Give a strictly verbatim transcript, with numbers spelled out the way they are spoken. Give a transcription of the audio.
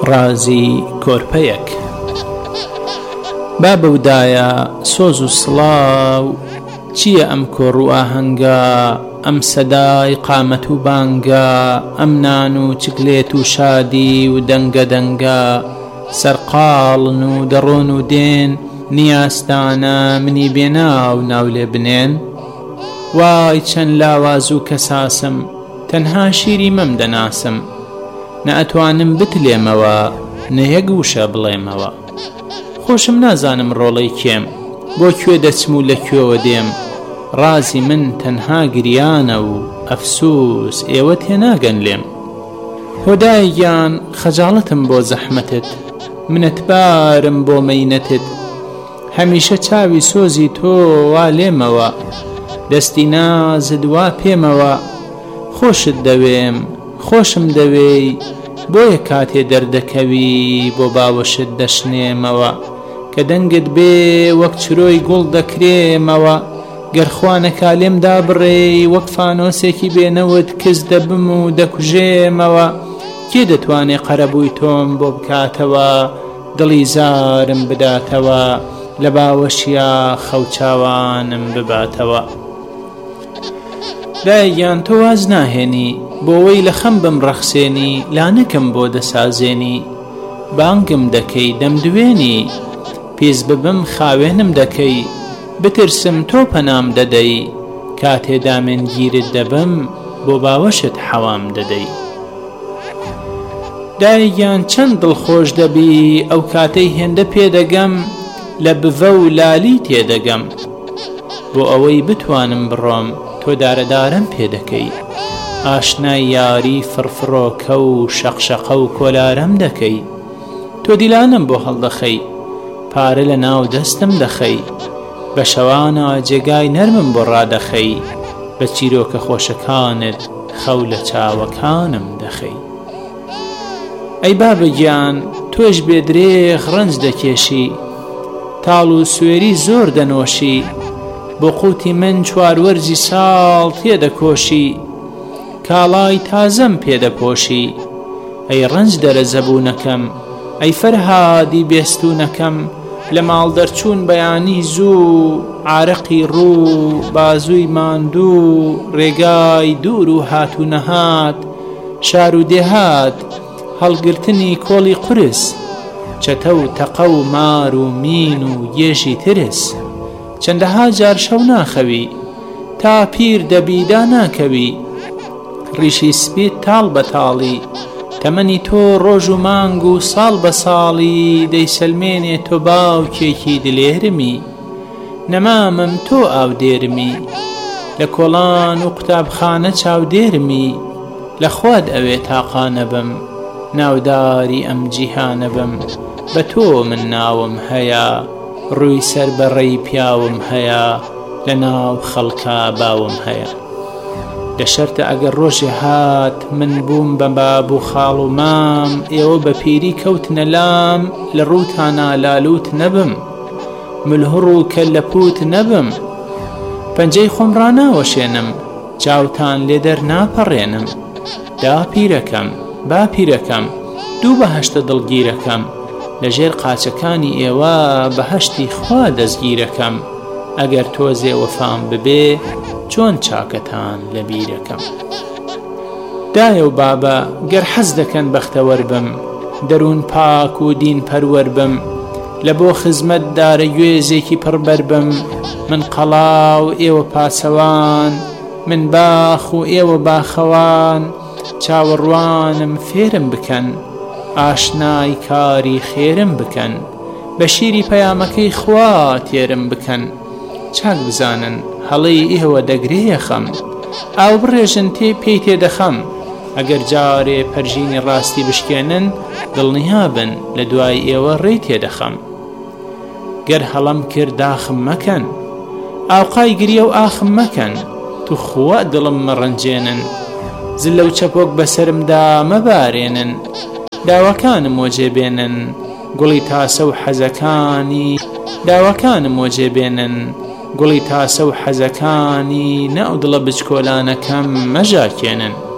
رازی کۆرپەیەک. با بەودایە سۆز و سڵاو چییە ئەم کۆڕ و ئاهەنگە، ئەم سەدای قامەت و بانگە، ئەم نان و چکلێت و شادی و دەنگە دەنگە، سەرقاڵن و دەڕۆن و دێن، نیاستانە منی بێناو ناولێ بنێن. وای چەند لاواز و کەساسم، تەنها شیری مەم دەناسم، نە ئەتوانم بتلێمەوە نە یەک وشە بڵێمەوە. خۆشم نازانم ڕۆڵەی کێم، بۆ کوێ دەچم و لەکوێوە دێم، ڕازی من تەنها گریانە و ئەفسوس ئێوە تێناگەن لێم. هۆدای گیان خەجاڵەتم بۆ زەحمەتت، منەتبارم بۆ مەینەتت، هەمیشە چاوی سۆزی تۆ وا لێمەوە، دەستی نازت وا پێمەوە. خۆشت دەوێم خۆشم دەوێی، بۆیە کاتێ دەردەکەوی بۆ باوەشت دەشنێمەوە، کە دەنگت بێ وەک چرۆی گوڵ دەکرێمەوە. گەرخوا نەکالێم دابڕێی وەک فانۆسێکی بێنەوت، کەس دەبم و دەکوژێمەوە. کێ دەتوانێ قەرەبووی تۆم بۆ بکاتەوە، دڵی زارم بداتەوە، لە باوەشیا خەوچاوانم بباتەوە. دایگیان تۆ واز ناهێنی، بۆەوەی لە خەم بم ڕەخسێنی، لانەکەم بۆ دەسازێنی، بانگم دەکەی دەمدوێنی، پێز ببم خاوێنم دەکەی، بترسم تۆ پەنام دەدەی، کاتێدا من گیرت دەبم بۆ باوەشت حەوام دەدەی. دایگیان چەند دڵخۆش دەبی، ئەو کاتەی هێندە پێدەگەم، لە بڤە و لالی تێدەگەم، بۆ ئەوەی بتوانم بڕۆم تۆ دارەدارم پێدەکەی. ئاشنای یاری فرفڕۆکە و شەقشەقە و کۆلارەم دەکەی، تۆ دیلانم بۆ هەڵدەخەی، پارە لە ناو دەستم دەخەی، بە شەوانە جێگای نەرمم بۆ ڕادەخەی، بە چیرۆکە خۆشەکانت خەو لە چاوەکانم دەخەی. ئەی بابەگیان تۆش بێدرێخ ڕەنج دەکێشی، تاڵ و سوێری زۆر دەنۆشی، بۆ قوتی من چواروەرزی ساڵ تێدەکۆشی، کاڵای تازەم پێدەپۆشی. ئەی ڕەنج دەرەزەبوونەکەم، ئەی فەرهادی بێستوونەکەم، لە ماڵ دەرچوون بەیانی زوو، عارەقی ڕوو بازووی ماندوو، ڕێگای دوور و هات و نەهات، شار و دێهات، هەڵگرتنی کۆڵی قورس، چەتە و تەقە و مار و مین و گێژی ترس. چەندەها جار شەو ناخەوی، تا پیر دەبیدا ناکەوی، ڕیشی سپیت تاڵ بە تاڵی، تەمەنی تۆ ڕۆژ و مانگ و ساڵ بە ساڵی، دەیسەلمێنێ تۆ باوکێکی دلێرمی، نەمامم تۆ ئاودێرمی، لە کۆڵان و قوتابخانە چاودێرمی، لە خواد ئەوێ تاقانە بم، ناوداری ئەم جیهانە بم. بە تۆ من ناوم هەیە، ڕووی سەر بەڕێی پیاوم هەیە، لە ناو خەڵکا باوم هەیە. لە شەرتە ئەگەر ڕۆژێ هات من بووم بە باب و خاڵ و مام، ئێوە بە پیری کەوتنە لام، لە ڕووتانە لالوت نەبم، ملهوڕ و کەللەپوت نەبم. پەنجەی خۆم ڕاناوەشێنم، چاوتان لێ دەرناپەڕێنم. دا پیرەکەم با پیرەکەم، دوو بەهەشتە دڵگیرەکەم، لەژێر قاچەکانی ئێوە بەهەشتی خوا دەستگیرەکەم. ئەگەر تۆزێ وەفام ببێ، چۆن چاکەتان لە بیرەکەم. دایە و بابە گەر حەز دەکەن بەختەوەر بم، دەروون پاک و دین پەروەر بم، لە بۆ خزمەت دارە گوێزێکی پڕبەر بم. من قەڵاو ئێوە پاسەوان، من باخ و ئێوە باخەوان، چاوەڕوانم فێرم بکەن، ئاشنای کاری خێرم بکەن، بە شیری پەیامەکەی خوا تێرم بکەن. چاک بزانن هەڵەی ئێوە دەگرێیە خەم، ئاو بڕێژن تێ پێی تێدەخەم. ئەگەر جارێ پەرژینی ڕاستی بشکێنن، دڵنیا بن لە دوای ئێوە ڕێی تێدەخەم. گەر هەڵەم کرد داخم مەکەن، ئاوقای گریە و ئاخم مەکەن، تو خوا دڵم مەڕەنجێنن. زلە و چەپۆک بەسرمدا مەبارێنن، داواکانم وەجێبێنن، گوڵی تاسە و حەزەکانی، داواکانم وەجێبێنن، گوڵی تاسە و حەزەکانی، ناو دڵە بچکۆلانەکەم مەژاکێنن.